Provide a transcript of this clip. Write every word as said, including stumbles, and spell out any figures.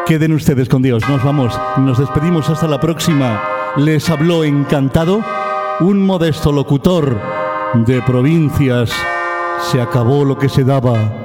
Queden ustedes con Dios. Nos vamos, nos despedimos hasta la próxima. Les habló encantado un modesto locutor de provincias. Se acabó lo que se daba.